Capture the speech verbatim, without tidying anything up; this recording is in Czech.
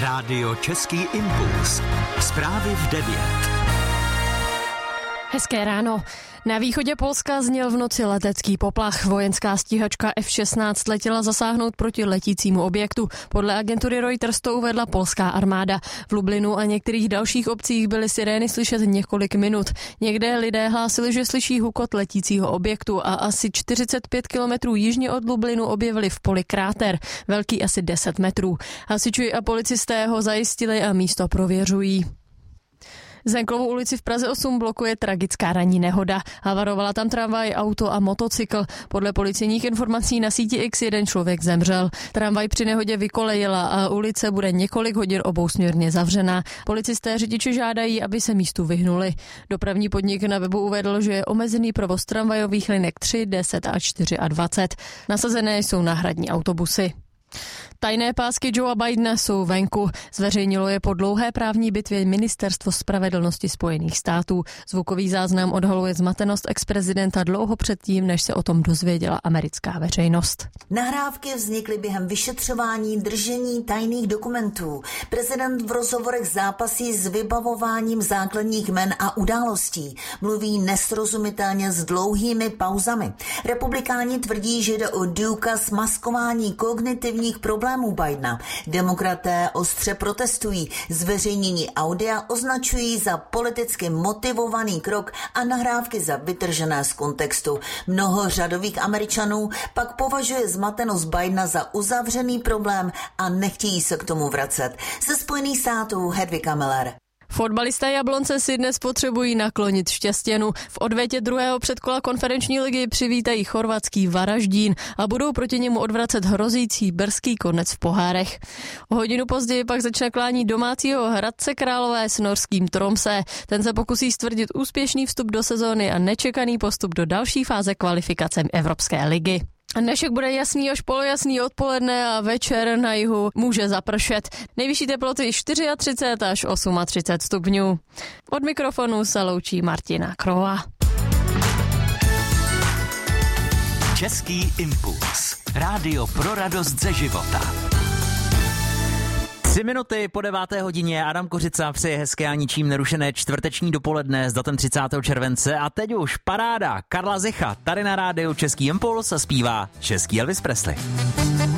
Rádio Český impuls. Zprávy v devět. Hezké ráno. Na východě Polska zněl v noci letecký poplach. Vojenská stíhačka F šestnáct letěla zasáhnout proti letícímu objektu. Podle agentury Reuters to uvedla polská armáda. V Lublinu a některých dalších obcích byly sirény slyšet několik minut. Někde lidé hlásili, že slyší hukot letícího objektu a asi čtyřicet pět kilometrů jižně od Lublinu objevili v poli kráter, velký asi deset metrů. Hasiči a policisté ho zajistili a místo prověřují. Zenklovou ulici v Praze osm blokuje tragická ranní nehoda. Havarovala tam tramvaj, auto a motocykl. Podle policejních informací na síti X jeden člověk zemřel. Tramvaj při nehodě vykolejila a ulice bude několik hodin obousměrně zavřená. Policisté řidiče žádají, aby se místu vyhnuli. Dopravní podnik na webu uvedl, že je omezený provoz tramvajových linek tři, deset a dvacet čtyři. Nasazené jsou náhradní autobusy. Tajné pásky Joea Bidena jsou venku. Zveřejnilo je po dlouhé právní bitvě Ministerstvo spravedlnosti Spojených států. Zvukový záznam odhaluje zmatenost ex-prezidenta dlouho předtím, než se o tom dozvěděla americká veřejnost. Nahrávky vznikly během vyšetřování držení tajných dokumentů. Prezident v rozhovorech zápasí s vybavováním základních jmen a událostí. Mluví nesrozumitelně s dlouhými pauzami. Republikáni tvrdí, že jde o důkaz maskování kognitivních problémů Bidena. Demokraté ostře protestují. Zveřejnění audia označují za politicky motivovaný krok a nahrávky za vytržené z kontextu. Mnoho řadových Američanů pak považuje zmatenost Bidena za uzavřený problém a nechtějí se k tomu vracet. Ze Spojených států Hedvika Miller. Fotbalisté Jablonce si dnes potřebují naklonit Štěstěnu. V odvětě druhého předkola konferenční ligy přivítají chorvatský Varaždín a budou proti němu odvracet hrozící brzký konec v pohárech. O hodinu později pak začne klání domácího Hradce Králové s norským Tromsø. Ten se pokusí stvrdit úspěšný vstup do sezóny a nečekaný postup do další fáze kvalifikace Evropské ligy. Dnešek bude jasný až polojasný odpoledne a večer na jihu může zapršet. Nejvyšší teploty třicet čtyři až třicet osm stupňů. Od mikrofonu se loučí Martina Krova. Český impuls. Rádio pro radost ze života. Tři minuty po deváté hodině Adam Kořica přeje hezké a ničím nerušené čtvrteční dopoledne s datem třicátého července a teď už paráda Karla Zecha tady na rádiu Český impuls a zpívá český Elvis Presley.